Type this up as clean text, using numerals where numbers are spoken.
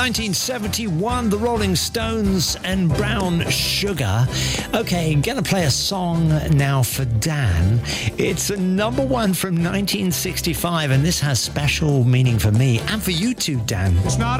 1971, the Rolling Stones and Brown Sugar. Okay, gonna play a song now for Dan. It's a number one from 1965, and this has special meaning for me and for you too, Dan. It's not